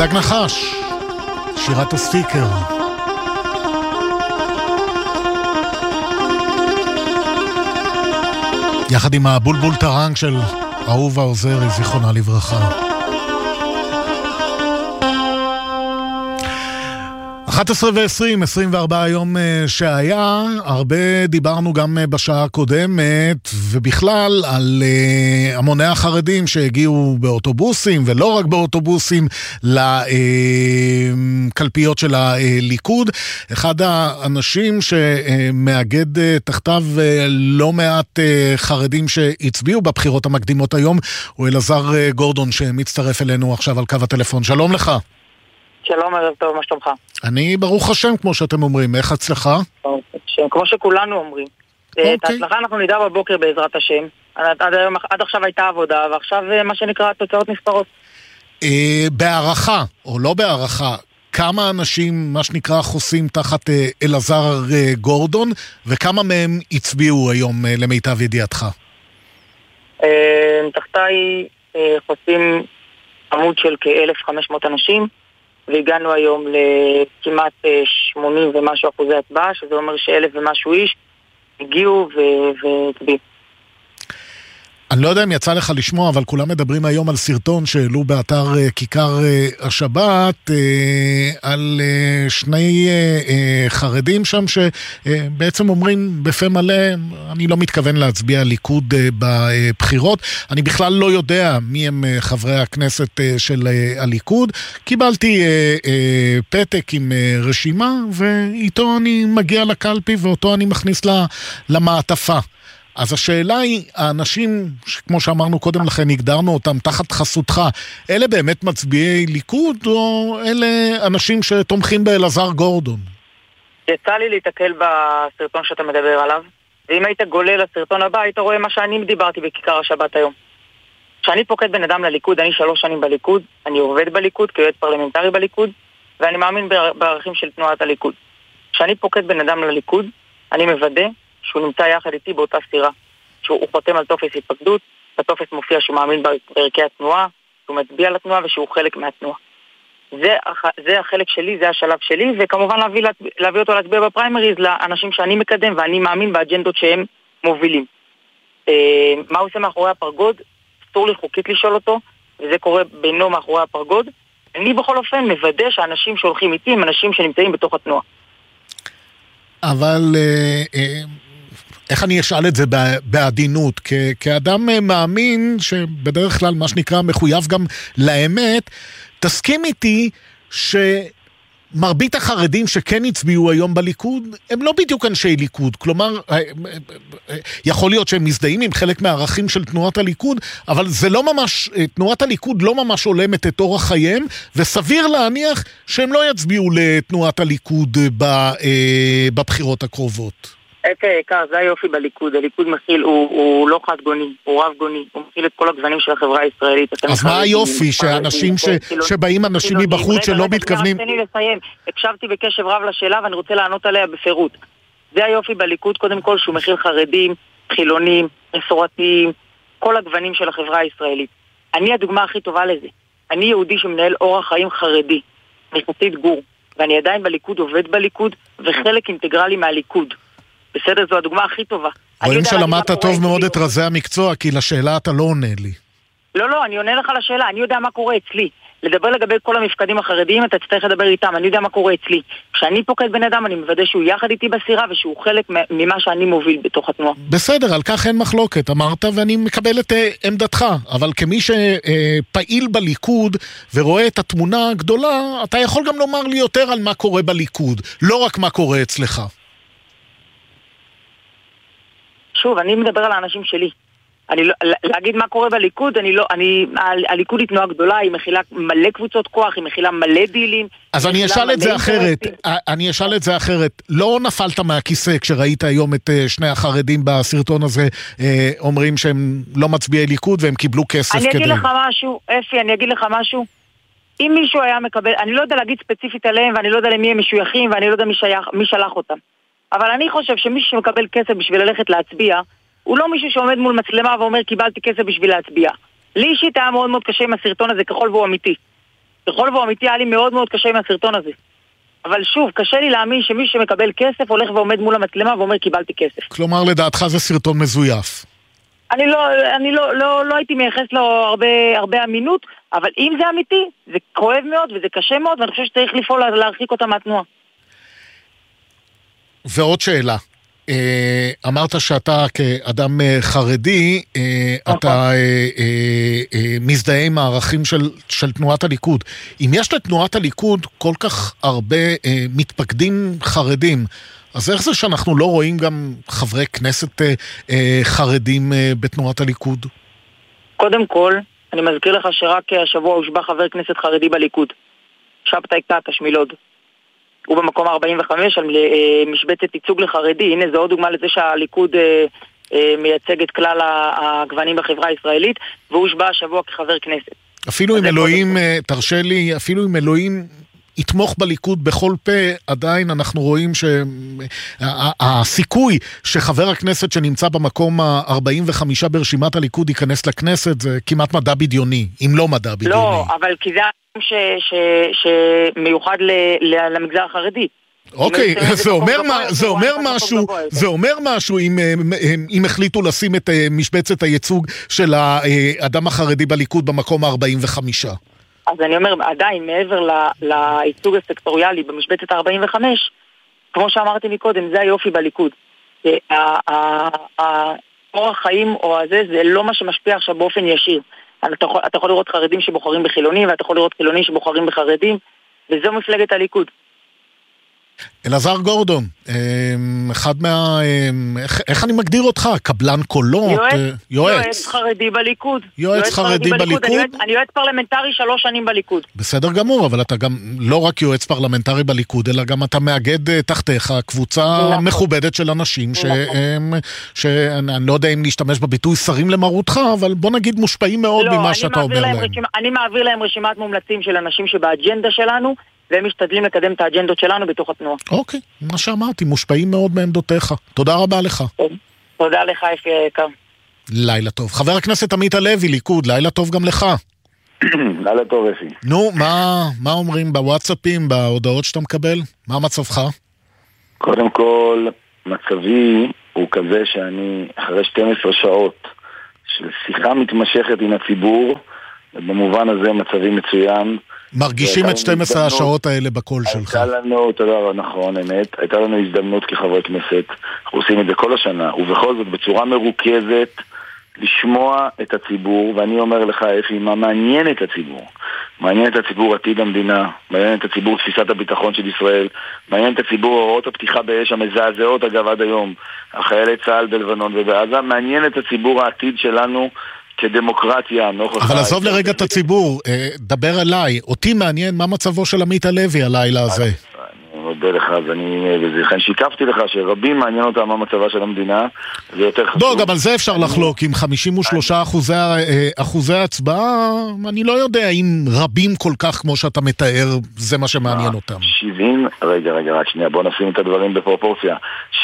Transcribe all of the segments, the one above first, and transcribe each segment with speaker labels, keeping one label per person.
Speaker 1: דג נחש, שירת הסטיקר. יחד עם הבולבול טרנק של אהובה עוזרי, זיכרונה לברכה. 11:20, 24 יום שהיה, הרבה דיברנו גם בשעה הקודמת, ובכלל על המוני החרדים שהגיעו באוטובוסים, ולא רק באוטובוסים, לקלפיות של הליכוד. אחד האנשים שמאגד תחתיו לא מעט חרדים שהצביעו בבחירות המקדימות היום, הוא אלעזר גורדון שמצטרף אלינו עכשיו על קו הטלפון. שלום לך.
Speaker 2: שלום, ערב טוב, מה שלומך?
Speaker 1: אני ברוך השם, כמו שאתם אומרים. איך הצלחה?
Speaker 2: כמו שכולנו אומרים. את ההצלחה אנחנו נדע בבוקר בעזרת השם. עד עכשיו הייתה עבודה, ועכשיו מה שנקרא תוצאות נספרות.
Speaker 1: בהערכה, או לא בהערכה, כמה אנשים, מה שנקרא, חוסים תחת אלעזר גורדון, וכמה מהם הצביעו היום למיטב ידיעתך?
Speaker 2: תחתיי חוסים עמוד של כ-1,500 אנשים, והגענו היום לכמעט 80 ומשהו אחוזי הצבעה, שזה אומר ש1,000 ומשהו איש הגיעו והצביעו.
Speaker 1: אני לא יודע אם יצא לך לשמוע, אבל כולם מדברים היום על סרטון שהעלו באתר כיכר השבת, על שני חרדים שם שבעצם אומרים בפה מלא, אני לא מתכוון להצביע ליכוד בבחירות. אני בכלל לא יודע מי הם חברי הכנסת של הליכוד. קיבלתי פתק עם רשימה, ואיתו אני מגיע לקלפי ואותו אני מכניס למעטפה. אז השאלה היא, האנשים, כמו שאמרנו קודם לכן, הגדרנו אותם תחת חסותך, אלה באמת מצביעי ליכוד, או אלה אנשים שתומכים באלעזר גורדון?
Speaker 2: יצא לי להתקל בסרטון שאתה מדבר עליו, ואם היית גולל לסרטון הבא, היית רואה מה שאני דיברתי בכיכר השבת היום. כשאני פוקד בן אדם לליכוד, אני 3 שנים בליכוד, אני עובד בליכוד, כיועץ פרלמנטרי בליכוד, ואני מאמין בערכים של תנועת הליכוד. כשאני פוקד בן אדם לליכוד, אני מוודא שהוא נמצא יחד איתי באותה סירה, שהוא חותם על טופס התפקדות, בטופס מופיע שהוא מאמין בערכי התנועה, שהוא מצביע לתנועה ושהוא חלק מהתנועה. זה החלק שלי, זה השלב שלי, וכמובן להביא אותו להצביע בפריימריז לאנשים שאני מקדם, ואני מאמין באג'נדות שהם מובילים. מה הוא עושה מאחורי הפרגוד? אסור לי חוקית לשאול אותו, וזה קורה בינו מאחורי הפרגוד. אני בכל אופן מוודא שאנשים שהולכים איתי הם אנשים שנמצאים בתוך התנועה.
Speaker 1: אבל איך אני אשאל את זה בעדינות? כאדם מאמין שבדרך כלל מה שנקרא מחויב גם לאמת, תסכים איתי שמרבית החרדים שכן הצביעו היום בליכוד הם לא בדיוק אנשי ליכוד. כלומר, יכול להיות שהם מזדהים עם חלק מהערכים של תנועת הליכוד, אבל זה לא ממש, תנועת הליכוד לא ממש הולמת את אורח חייהם, וסביר להניח שהם לא יצביעו לתנועת הליכוד בבחירות הקרובות.
Speaker 2: זה היופי בליכוד. הליכוד מכיל, הוא לא חד גוני, הוא רב גוני, הוא מכיל את כל הגוונים של החברה הישראלית.
Speaker 1: אז מה היופי? שאנשים שבאים אנשים מבחוץ שלא מתכוונים...
Speaker 2: תן לי לסיים. הקשבתי בקשב רב לשאלה ואני רוצה לענות עליה בפירוט. זה היופי בליכוד, קודם כל, שהוא מכיל חרדים, חילונים, מסורתיים, כל הגוונים של החברה הישראלית. אני הדוגמה הכי טובה לזה. אני יהודי שמנהל אורח חיים חרדי, מחצית גור, ואני עדיין בליכוד, עובד בליכוד, וחלק אינטגרלי מהליכוד. בסדר, זו הדוגמה הכי טובה.
Speaker 1: רואים שלמדת טוב מאוד את רזי המקצוע, כי לשאלה אתה לא עונה לי.
Speaker 2: לא, אני עונה לך לשאלה, אני יודע מה קורה אצלי. לדבר לגבי כל המפקדים החרדיים, אתה תצטרך לדבר איתם, אני יודע מה קורה אצלי. כשאני פוקד בן אדם, אני מוודא שהוא יחד איתי בסירה, ושהוא חלק ממה שאני מוביל בתוך התנועה.
Speaker 1: בסדר, על כך אין מחלוקת, אמרת, ואני מקבל את עמדתך. אבל כמי שפעיל בליכוד, ורואה את התמונה הגדולה, אתה יכול גם לומר לי יותר על מה קורה בליכוד, לא רק מה קורה אצלך.
Speaker 2: שוב, אני מדבר על האנשים שלי. להגיד מה קורה בליכוד, הליכוד היא תנועה גדולה, היא מכילה מלא קבוצות כוח, היא מכילה מלא דילים.
Speaker 1: אז אני אשאל את זה אחרת. לא נפלת מהכיסא כשראית היום את שני החרדים בסרטון הזה, אומרים שהם לא מצביעי ליכוד והם קיבלו כסף כדי...
Speaker 2: אני אגיד לך משהו, אפי, משהו. אם מישהו היה מקבל, אני לא יודע להגיד ספציפית עליהם, ואני לא יודע למי הם משויכים, ואני לא יודע מי שלח אותם. אבל אני חושב שמי שמקבל כסף בשביל ללכת להצביע, הוא לא מישהו שעומד מול מצלמה ואומר קיבלתי כסף בשביל להצביע. לי אישית היה מאוד מאוד קשה עם הסרטון הזה ככל והוא אמיתי. בכל בו אמיתי היה לי מאוד מאוד קשה עם הסרטון הזה. אבל שוב, קשה לי להאמין שמי שמקבל כסף הולך ועומד מול המצלמה ואומר קיבלתי כסף.
Speaker 1: כלומר, לדעתך זה סרטון מזויף.
Speaker 2: אני לא הייתי מייחס לו הרבה אמינות, אבל אם זה אמיתי, זה כואב מאוד וזה קשה מאוד, ואני חושב שצריך לפעול להרחיק אותה מהתנועה.
Speaker 1: ועוד שאלה. אמרת שאתה כאדם חרדי, אתה מזדהה עם הערכים של תנועת הליכוד. אם יש לתנועת הליכוד כל כך הרבה מתפקדים חרדים, אז איך זה שאנחנו לא רואים גם חברי כנסת חרדים בתנועת הליכוד?
Speaker 2: קודם כל, אני מזכיר לך שרק השבוע הושבע חבר כנסת חרדי בליכוד. שבתאי קטש מלוד. הוא במקום 45 על משבצת ייצוג לחרדי. הנה, זו עוד דוגמה לזה שהליכוד מייצג את כלל הגוונים בחברה הישראלית, והוא הושבע השבוע כחבר כנסת.
Speaker 1: אפילו אם אלוהים, תרשה לי, אפילו אם אלוהים יתמוך בליכוד בכל פה, עדיין אנחנו רואים שהסיכוי שחבר הכנסת שנמצא במקום ה-45 ברשימת הליכוד ייכנס לכנסת, זה כמעט מדע בדיוני, אם לא מדע בדיוני.
Speaker 2: לא, אבל כי זה שמיוחד למגזר החרדי.
Speaker 1: אוקיי, זה אומר משהו אם החליטו לשים את משבצת הייצוג של האדם החרדי בליכוד במקום ה-45.
Speaker 2: אז אני אומר, עדיין, מעבר לייצוג הסקטוריאלי במשבצת ה-45, כמו שאמרתי מקודם, זה היופי בליכוד. אורח חיים או הזה, זה לא מה שמשפיע עכשיו באופן ישיר. אתה יכול לראות חרדים שבוחרים בחילונים, ואתה יכול לראות חילונים שבוחרים בחרדים, וזו מפלגת הליכוד.
Speaker 1: אלעזר גורדון, אחד איך אני מגדיר אותך? קבלן קולות?
Speaker 2: יועץ חרדי בליכוד.
Speaker 1: יועץ חרדי בליכוד?
Speaker 2: אני יועץ פרלמנטרי 3 שנים בליכוד.
Speaker 1: בסדר גמור, אבל אתה גם לא רק יועץ פרלמנטרי בליכוד, אלא גם אתה מאגד תחתיך קבוצה מכובדת של אנשים שאני לא יודע אם להשתמש בביטוי שרים למרותך, אבל בוא נגיד מושפעים מאוד ממה שאתה אומר להם.
Speaker 2: אני מעביר להם רשימת מומלצים של אנשים שבאג'נדה שלנו, והם משתדלים לקדם את האג'נדות שלנו בתוך התנועה.
Speaker 1: אוקיי, מה שאמרתי, מושפעים מאוד מעמדותיך. תודה רבה לך.
Speaker 2: תודה לך, אפי היקר.
Speaker 1: לילה טוב. חבר הכנסת עמית הלוי, ליכוד, לילה טוב גם לך.
Speaker 3: לילה טוב, אפי.
Speaker 1: נו, מה אומרים בוואטסאפים, בהודעות שאתה מקבל? מה מצבך?
Speaker 3: קודם כל, מצבי הוא כזה שאני אחרי 12 שעות של שיחה מתמשכת עם הציבור, ובמובן הזה מצבי מצוין.
Speaker 1: מרגישים את 12 השעות האלה בקול שלך.
Speaker 3: הייתה לנו, תודה רבה, נכון, אמת, הייתה לנו הזדמנות כחברי כנסת, אנחנו עושים את זה כל השנה, ובכל זאת בצורה מרוכזת לשמוע את הציבור, ואני אומר לך, אפי, מה מעניין את הציבור? מעניין את הציבור עתיד המדינה, מעניין את הציבור תפיסת הביטחון של ישראל, מעניין את הציבור הוראות הפתיחה באש המזעזעות, אגב, עד היום, החיילי צה"ל בלבנון ובעזה, מעניין את הציבור העתיד שלנו, כדמוקרטיה.
Speaker 1: אבל עזוב לרגע את הציבור, דבר אליי, אותי מעניין מה מצבו של עמית הלוי הלילה הזה.
Speaker 3: אני מודה לך, ולכן שיקפתי לך שרבים מעניין אותם מה מצבה של המדינה, זה יותר חשוב.
Speaker 1: לא, גם על זה אפשר לחלוק, עם 53% הצבעה, אני לא יודע אם רבים כל כך כמו שאתה מתאר, זה מה שמעניין אותם.
Speaker 3: 70, רגע, רק שנייה, בוא נשים את הדברים בפרופורציה.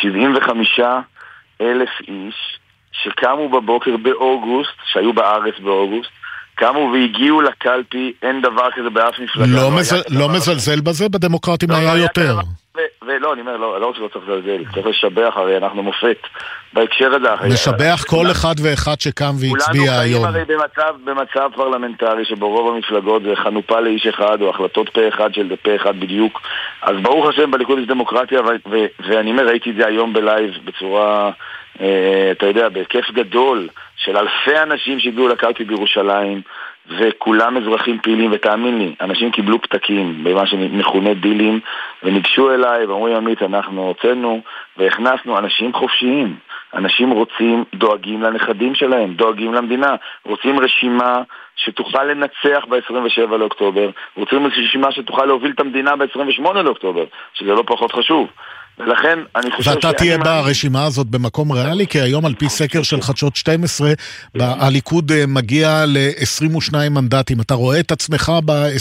Speaker 3: 75,000 איש, שקמו בבוקר באוגוסט, שהיו בארץ באוגוסט, קמו והגיעו לקלפי, אין דבר כזה באף מפלגה.
Speaker 1: לא מזלזל בזה, בדמוקרטים היה יותר.
Speaker 3: ולא, אני אומר, לא שלא צריך לזלזל, צריך לשבח, הרי אנחנו מופת בהקשר הזה.
Speaker 1: לשבח כל אחד ואחד שקם והצביע היום.
Speaker 3: כולנו חיים הרי במצב פרלמנטרי, שבו רוב המפלגות זה חנופה לאיש אחד, או החלטות פה אחד של פה אחד בדיוק. אז ברוך השם בליכוד יש דמוקרטיה, ואני אומר, ראיתי את זה היום בלייב בצורה... אתה יודע, בהיקף גדול של אלפי אנשים שהגיעו לקלפי בירושלים, וכולם אזרחים פעילים, ותאמין לי, אנשים קיבלו פתקים במה שמכונה דילים, וניגשו אליי ואמרו, עמית, אנחנו הוצאנו והכנסנו אנשים חופשיים, אנשים רוצים, דואגים לנכדים שלהם, דואגים למדינה, רוצים רשימה שתוכל לנצח ב-27 לאוקטובר, רוצים רשימה שתוכל להוביל את המדינה ב-28 לאוקטובר, שזה לא פחות חשוב. ולכן אני חושב
Speaker 1: ואתה תהיה ברשימה הזאת במקום ריאלי, כי היום על פי סקר של חדשות 12, הליכוד מגיע ל-22 מנדטים. אתה רואה את עצמך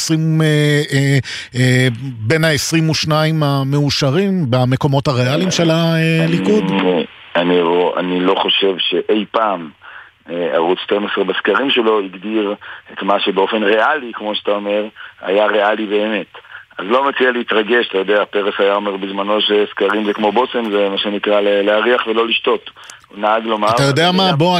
Speaker 1: בין ה-22 המאושרים במקומות הריאליים של הליכוד?
Speaker 3: אני לא חושב שאי פעם ערוץ 12 בסקרים שלו הגדיר את מה שבאופן ריאלי, כמו שאתה אומר, היה ריאלי באמת. אז לא מציע להתרגש, אתה יודע, פרס היה אומר בזמנו שסקרים זה כמו בוסם, זה מה שנקרא להריח ולא לשתות. הוא נהג לומר... אתה
Speaker 1: יודע מה, בוא,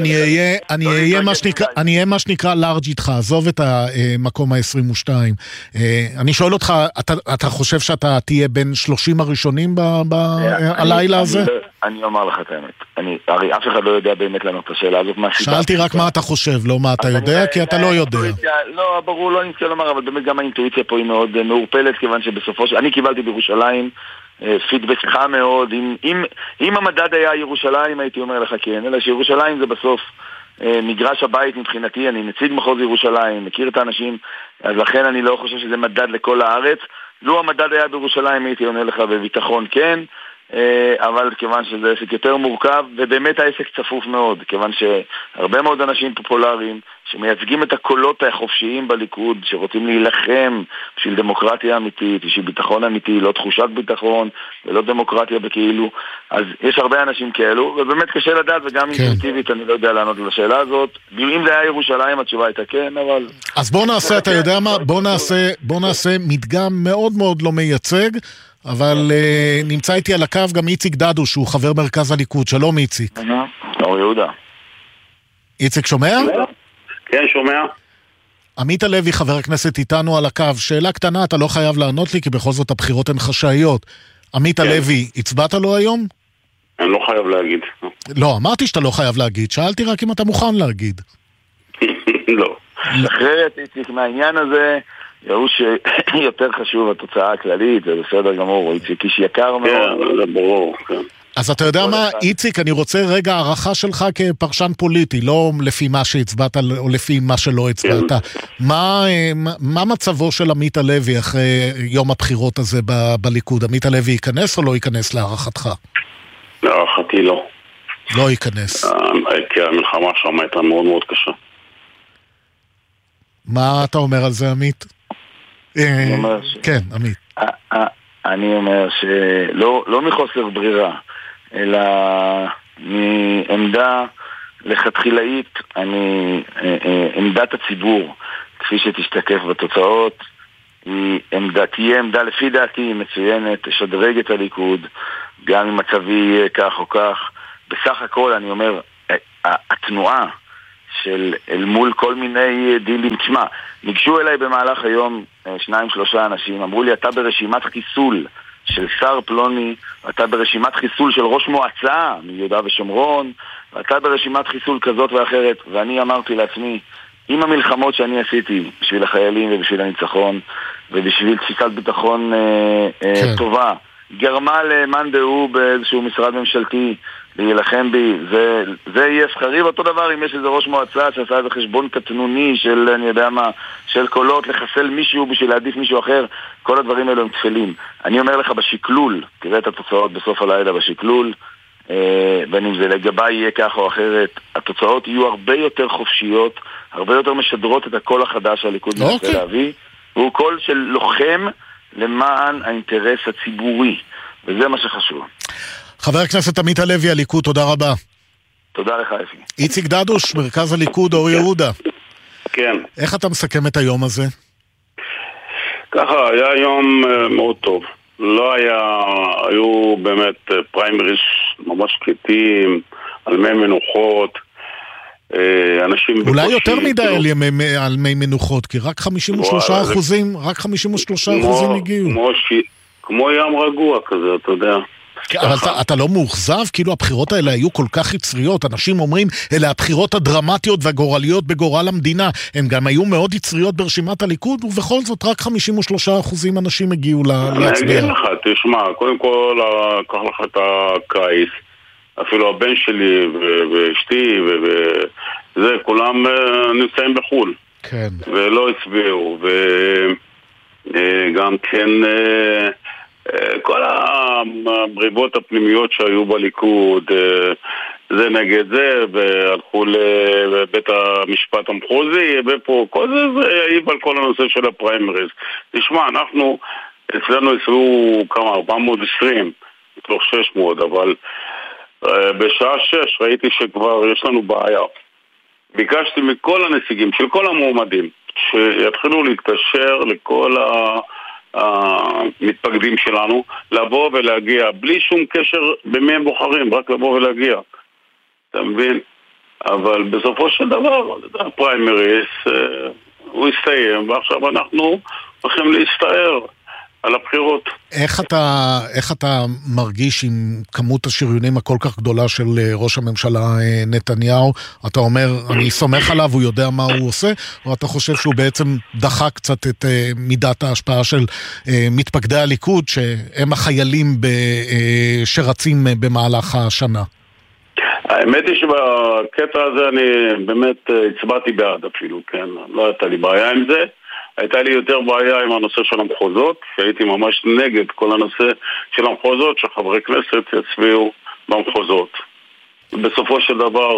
Speaker 1: אני אהיה מה שנקרא לארג' איתך, עזוב את המקום ה-22. אני שואל אותך, אתה חושב שאתה תהיה בין 30 הראשונים הלילה הזה?
Speaker 3: אני אומר לך את האמת. הרי אף אחד לא יודע באמת לענות את השאלה הזאת.
Speaker 1: שאלתי רק מה אתה חושב, לא מה אתה יודע, כי אתה לא יודע.
Speaker 3: לא, ברור, לא נמצא לומר, אבל באמת גם האינטואיציה פה היא מאוד מעורפלת, כיוון שבסופו אני קיבלתי בירושלים פידבק חם מאוד. אם המדד היה ירושלים, הייתי אומר לך כן, אלא שירושלים זה בסוף מגרש הבית מבחינתי, אני נציג מחוז ירושלים, מכיר את האנשים, אז לכן אני לא חושב שזה מדד לכל הארץ. לו המדד היה בירושלים, הייתי עונה לך בביטחון כן, אבל כיוון שזה עסק יותר מורכב, ובאמת העסק צפוף מאוד, כיוון שהרבה מאוד אנשים פופולריים שמייצגים את הקולות החופשיים בליכוד, שרוצים להילחם בשביל דמוקרטיה אמיתית, בשביל ביטחון אמיתי, לא תחושת ביטחון ולא דמוקרטיה בכאילו, אז יש הרבה אנשים כאלו, ובאמת קשה לדעת, וגם אינטואיטיבית אני לא יודע לענות על השאלה הזאת. אם זה היה ירושלים התשובה הייתה כן, אבל...
Speaker 1: אז בוא נעשה, אתה יודע מה? בוא נעשה מדגם מאוד מאוד לא מייצג, אבל נמצא איתי על הקו גם איציק דדוש, שהוא חבר מרכז הליכוד. שלום איציק.
Speaker 3: אור יהודה.
Speaker 1: איציק שומע?
Speaker 4: כן, שומע.
Speaker 1: עמית הלוי, חבר הכנסת איתנו על הקו. שאלה קטנה, אתה לא חייב לענות לי, כי בכל זאת הבחירות הן חשאיות. עמית הלוי, הצבעת לו היום?
Speaker 4: אני לא חייב להגיד.
Speaker 1: לא, אמרתי שאתה לא חייב להגיד. שאלתי רק אם אתה מוכן להגיד.
Speaker 4: לא.
Speaker 3: אחרת איציק מהעניין הזה... יראו שיותר חשוב התוצאה הכללית, זה בסדר גמור, הוא איציק איש יקר מאוד.
Speaker 4: כן, זה ברור, כן.
Speaker 1: אז אתה יודע מה, איציק, אני רוצה רגע הערכה שלך כפרשן פוליטי, לא לפי מה שהצבעת או לפי מה שלא הצבעת. מה מצבו של עמית הלוי אחרי יום הבחירות הזה בליכוד? עמית הלוי ייכנס או לא ייכנס להערכתך?
Speaker 4: להערכתי לא.
Speaker 1: לא ייכנס.
Speaker 4: כי המלחמה שם הייתה מאוד מאוד קשה.
Speaker 1: מה אתה אומר על זה, עמית? כן, עמית.
Speaker 3: אני אומר שלא מחוסר ברירה, אלא מעמדה לכתחילאית, עמדת הציבור, כפי שתשתקף בתוצאות, תהיה עמדה לפי דעתי מצוינת, תשדרג את הליכוד, גם אם מצבי כך או כך. בסך הכל אני אומר, התנועה של אל מול כל מיני דילים, תשמע, ניגשו אליי במהלך היום 2-3 אנשים, אמרו לי אתה ברשימת חיסול של שר פלוני, אתה ברשימת חיסול של ראש מועצה מיהודה ושומרון, ואתה ברשימת חיסול כזאת ואחרת. ואני אמרתי לעצמי, עם המלחמות שאני עשיתי בשביל החיילים ובשביל הניצחון ובשביל תפיסת ביטחון טובה, גרמה למאן דהוא באיזשהו משרד ממשלתי להילחם בי, זה יהיה שכרי. ואותו דבר אם יש איזה ראש מועצה שעשה איזה חשבון קטנוני של, אני יודע מה, של קולות, לחסל מישהו בשביל להעדיף מישהו אחר, כל הדברים האלו הם תפלים. אני אומר לך בשקלול, תראה את התוצאות בסוף הלילה בשקלול, בין אם זה לגבי יהיה כך או אחרת, התוצאות יהיו הרבה יותר חופשיות, הרבה יותר משדרות את הקול החדש שהליכוד מנסה להביא, והוא קול של לוחם למען האינטרס הציבורי, וזה מה שחשוב.
Speaker 1: חבר הכנסת עמית הלוי, הליכוד, תודה רבה.
Speaker 3: תודה לך, אפי.
Speaker 1: איציק דדוש, מרכז הליכוד, אור יהודה.
Speaker 4: כן.
Speaker 1: איך אתה מסכם את היום הזה?
Speaker 4: ככה, היה יום מאוד טוב. לא היו באמת פריימריז ממש שקטים, על מי מנוחות, אנשים... אולי
Speaker 1: יותר מדי על מי מנוחות, כי רק 53% הגיעו.
Speaker 4: כמו ים רגוע כזה, אתה יודע.
Speaker 1: אבל אתה לא מאוכזב? כאילו הבחירות האלה היו כל כך יצריות, אנשים אומרים, אלה הבחירות הדרמטיות והגורליות בגורל המדינה, הן גם היו מאוד יצריות ברשימת הליכוד, ובכל זאת רק 53% אנשים הגיעו להצביע.
Speaker 4: אני אגיד לך, תשמע, קודם כל, קח לך את הקיץ, אפילו הבן שלי ואשתי וזה, כולם נמצאים בחול.
Speaker 1: כן.
Speaker 4: ולא הצביעו, וגם כן... כל הבריבות הפנימיות שהיו בליכוד, זה נגד זה, והלכו לבית המשפט המחוזי, ופה, כל זה העיב על כל הנושא של הפריימריז. תשמע, אצלנו הצביעו כמה, 420, מתוך 600, אבל בשעה 6 ראיתי שכבר יש לנו בעיה. ביקשתי מכל הנציגים, של כל המועמדים, שיתחילו להתקשר לכל המתפקדים שלנו, לבוא ולהגיע, בלי שום קשר במי הם בוחרים, רק לבוא ולהגיע. אתה מבין? אבל בסופו של דבר, הפריימריס, הוא הסתיים, ועכשיו אנחנו הולכים להסתער על הבחירות.
Speaker 1: איך אתה מרגיש עם כמות השריונים הכל כך גדולה של ראש הממשלה נתניהו? אתה אומר, אני סומך עליו, הוא יודע מה הוא עושה, או אתה חושב שהוא בעצם דחה קצת את מידת ההשפעה של מתפקדי הליכוד, שהם החיילים שרצים במהלך השנה?
Speaker 4: האמת היא שבקטע הזה אני באמת הצבעתי בעד אפילו, כן? לא הייתה לי בעיה עם זה. הייתה לי יותר בעיה עם הנושא של המחוזות, שהייתי ממש נגד כל הנושא של המחוזות, שחברי כנסת יצביעו במחוזות. בסופו של דבר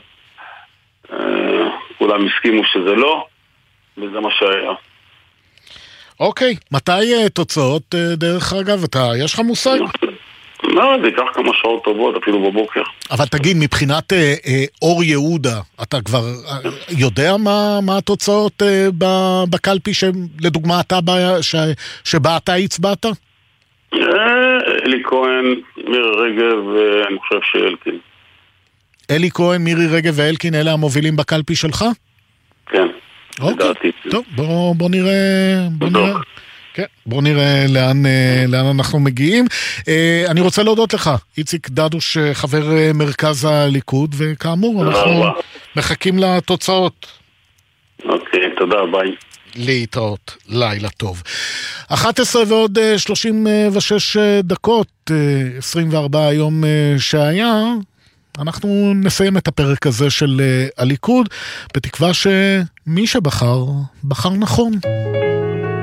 Speaker 4: כולם הסכימו שזה לא, וזה מה שהיה.
Speaker 1: אוקיי, מתי תוצאות דרך אגב? יש לך מושג?
Speaker 4: לא, זה ייקח כמה שעות טובות, אפילו בבוקר.
Speaker 1: אבל תגיד, מבחינת אור יהודה, אתה כבר יודע מה התוצאות בקלפי שלדוגמה שבה אתה הצבעת?
Speaker 4: אלי כהן, מירי רגב, ואני חושב שאלקין.
Speaker 1: אלי כהן, מירי רגב ואלקין, אלה המובילים בקלפי שלך?
Speaker 4: כן.
Speaker 1: אוקיי, טוב, בוא נראה. כן, בואו נראה לאן אנחנו מגיעים. אני רוצה להודות לך, איציק דדוש, חבר מרכז הליכוד, וכאמור, אנחנו מחכים לתוצאות.
Speaker 4: אוקיי, תודה, ביי.
Speaker 1: להתראות, לילה טוב. 11 ועוד 36 דקות, 24 היום שהיה, אנחנו נסיים את הפרק הזה של הליכוד, בתקווה שמי שבחר, בחר נכון.